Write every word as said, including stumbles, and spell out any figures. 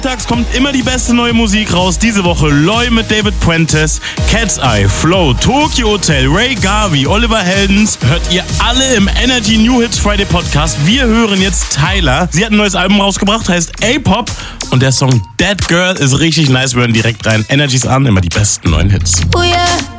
Tags kommt immer die beste neue Musik raus. Diese Woche Loy mit David Puentes, Cat's Eye, Flow, Tokyo Hotel, Ray Garvey, Oliver Heldens. Hört ihr alle im Energy New Hits Friday Podcast. Wir hören jetzt Tyler. Sie hat ein neues Album rausgebracht, heißt A-Pop. Und der Song That Girl ist richtig nice. Wir hören direkt rein. Energy's an, immer die besten neuen Hits. Oh yeah.